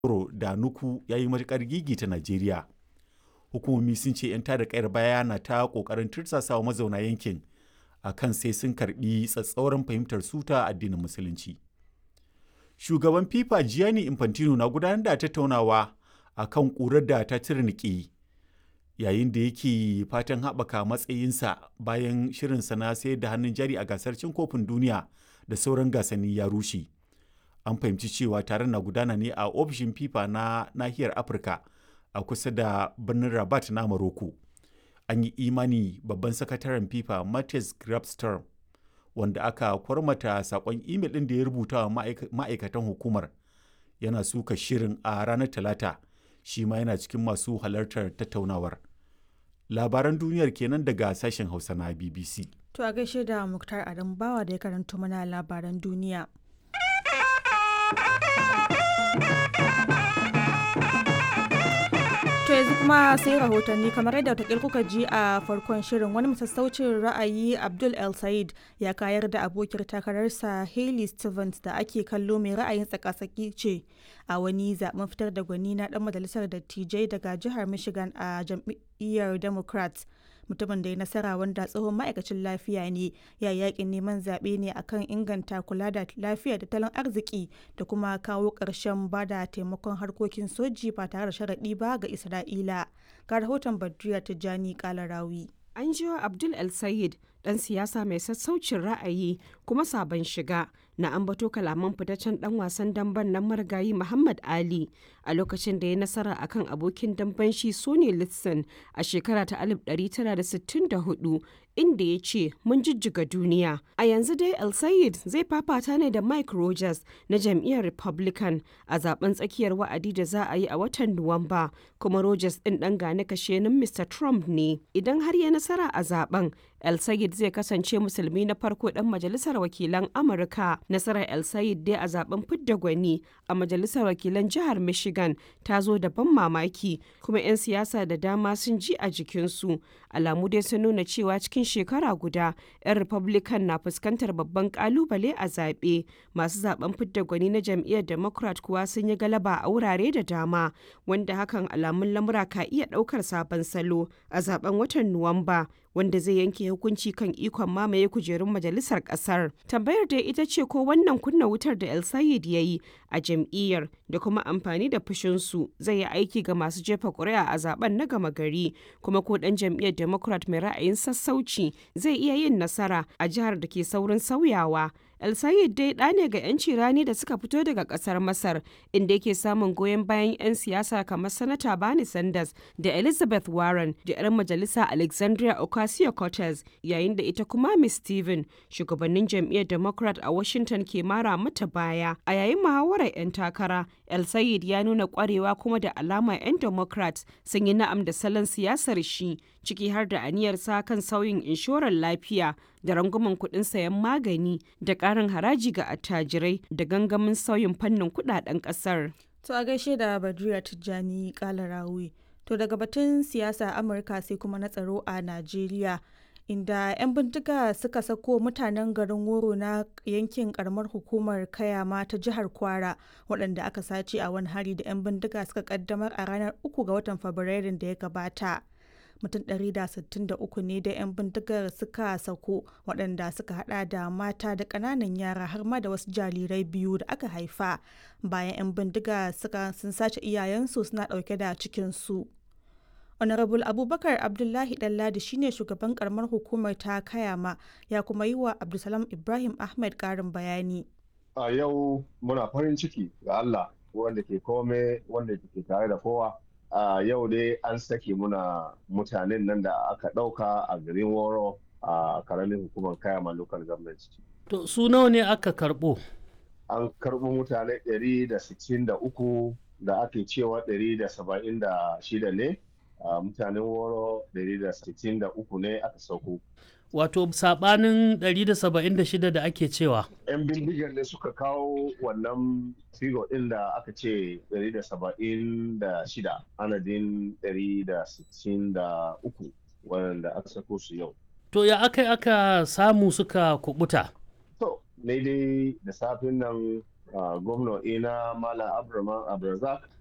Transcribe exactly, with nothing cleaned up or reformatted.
Oro da Nuku ya yi matuƙar gigita Najeriya. Hukumomi sun ce 'yan tada ƙayar baya na ta ƙoƙarin tursasawa mazauna yankin a kan sai sun karɓi tsatsauran fahimtar su ta addinin Musulunci. Shugaban FIFA Gianni Infantino na gudanar da tattaunawa a kan ƙurar da ta tirniƙe yayin da yake fatan haɓaka matsayinsa bayan shirinsa na sayar da hannun jari a gasar cin kofin duniya da sauran gasanni ya rushe. An fahimci cewa taron na gudana ne a ofishin FIFA na nahiyar Afirka a kusa da birnin Rabat na Morocco. An yi imani babban sakataren FIFA Matthias Grabstorm, wanda aka kwarmata saƙon imel ɗin da ya rubuta wa ma'aikatan hukumar, yana suka shirin a ranar Talata, shi ma yana cikin masu halartar tattaunawar. Labaran duniyar kenan daga sashen Hausa na B B C. To a gaishe da Muktar Adam Bawa da ya karanto mana labaran duniya. To yanzu kuma sai rahotanni kamar yadda wata kuka ji a farkon shirin, wani masassaucin ra'ayi Abdul El Said ya kayar da abokiyar takararsa Hailey Stevens da ake kallo mai ra'ayin tsaka-tsaki ce a wani zaben fitar da gwani na dan majalisar dattijai daga jihar Michigan a jam'iyyar Democrats. Mutumin da ya nasara, wanda tsohon ma'aikacin lafiya ne, ya yakin neman zaɓe ne akan inganta kula da lafiya da tattalin arziki da kuma kawo ƙarshen ba da taimakon harkokin soji ba tare da sharaɗi ba ga Isra'ila. Ga rahoton Badriya Tijjani Kalarawi. An jiwa Abdul El Sayed, ɗan siyasa mai sassaucin ra'ayi kuma sabon shiga, na ambato kalaman fitaccen ɗan wasan damben nan marigayi Muhammad Ali a lokacin da ya nasara akan abokin damben shi Sonny Liston a shekara ta alif ɗari tara da sittin da hudu, inda ya ce mun jijjiga duniya. A yanzu dai El Sayed zai fafata ne da Mike Rogers na jam'iyyar Republican a zaben tsakiyar wa'adi da za a yi a watan Nuwamba, kuma Rogers ɗin ɗan gane kashenin Mister Trump ne. Idan har ya nasara a zaben, El Sayed zai kasance musulmi na farko ɗan majalisar wakilan Amurka. Nasarar El Sayed dai a zaben fidda gwani a majalisar wakilan jihar Michigan ta zo da ban mamaki, kuma 'yan siyasa da dama sun ji a jikinsu. Alamu dai sun nuna cewa cikin shekara guda 'yan Republican na fuskantar babban kalubale a zaɓe. Masu zaben fidda gwani na jam'iyyar Democrat kuwa sun yi galaba a wurare da dama, wanda hakan alamun lamura ka iya ɗaukar sabon salo a zaben watan Nuwamba, wanda zai yanke hukunci kan ikon mamaye kujerun majalisar kasar. Tambayar dai ita ce ko wannan kunna wutar da El Sayed ya yi a jam'iyyar da kuma amfani da fushinsu zai yi aiki ga masu jefa ƙuri'a a zaben na gama gari, kuma ko ɗan jam'iyyar Democrat mai ra'ayin sassauci zai iya yin nasara a jihar da ke saurin sauyawa. El Sayed dai ɗa ne ga 'yanci rani da suka fito daga ƙasar Masar, inda yake samun goyon bayan 'yan siyasa kamar Sanata Bernie Sanders da Elizabeth Warren da 'yar majalisa Alexandria Ocasio-Cortez, yayin da ita kuma Miss Steven, shugabannin jam'iyyar Democrat a Washington, ke mara mata baya. A yayin muhawarar 'yan takara, El Sayed ya nuna ƙwarewa kuma da alama 'yan Democrat sun yi na'am da salon siyasar shi, ciki har da aniyarsa kan sauyin inshorar lafiya da rangwamen kuɗin sayan magani da ƙarin haraji ga attajirai da gangamin sauyin fannin kuɗaɗen ƙasar. To a gaishe da Badriya Tijjani Kalarawi. To daga batun siyasa Amurka sai kuma na tsaro a Najeriya, inda 'yan bindiga suka sako mutanen garin Woro na yankin karamar hukumar Kayama ta jihar Kwara, waɗanda aka sace a wani hari da 'yan bindiga suka kaddamar a ranar uku ga watan Fabrairun da ya gabata. Mutum ɗari da sittin da uku ne da 'yan bindigar suka sako, waɗanda suka hada da mata da ƙananan yara har ma da wasu jarirai biyu da aka haifa bayan 'yan bindiga suka sun sace iyayensu suna ɗauke da cikinsu. Honorable Abubakar Abdullahi Ɗanladi shine shugaban karamar hukumar ta Kayama, ya kuma yi wa Abdulsalam Ibrahim Ahmed ƙarin bayani. A yau muna farin ciki ga Allah wanda ke kome wanda ke tare da kowa. A yau dai an sake muna mutanen nan da aka ɗauka a garin Woro a karamin hukumar Kayama local government. To su nawa ne aka karɓo? An karɓo mutane ɗari da sittin da uku da ake cewa ɗari da saba'in da shida ne. Uh, mutanen Woro ɗari da sittin da uku ne aka sauko. Wato sabanin ɗari da saba'in da shida da ake cewa. 'Yan bindigar ne suka kawo wannan figo ɗin da aka ce ɗari da saba'in da shida, anadin ɗari da sittin da uku wanda aka sako su yau. To ya aka aka samu suka kubuta? To, ne dai da safin nan gwamna ina Malam Abdulrahman Abdulrazak